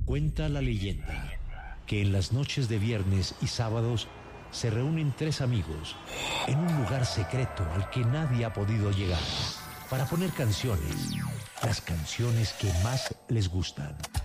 Cuenta la leyenda que en las noches de viernes y sábados se reúnen tres amigos en un lugar secreto al que nadie ha podido llegar para poner canciones, las canciones que más les gustan.